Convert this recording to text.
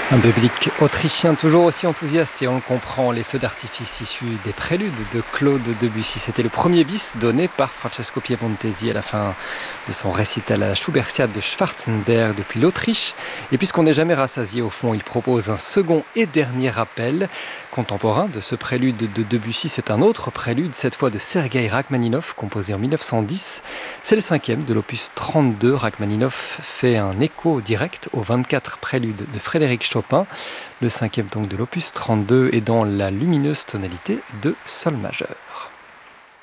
Un public autrichien toujours aussi enthousiaste et on le comprend, les feux d'artifice issus des préludes de Claude Debussy. C'était le premier bis donné par Francesco Piemontesi à la fin de son récital à la Schubertiade de Schwarzenberg depuis l'Autriche. Et puisqu'on n'est jamais rassasié au fond, il propose un second et dernier appel contemporain de ce prélude de Debussy. C'est un autre prélude, cette fois de Sergueï Rachmaninov, composé en 1910. C'est le cinquième de l'opus 32. Rachmaninov fait un écho direct aux 24 préludes de Frédéric Chopin. Le cinquième donc de l'opus 32 est dans la lumineuse tonalité de sol majeur.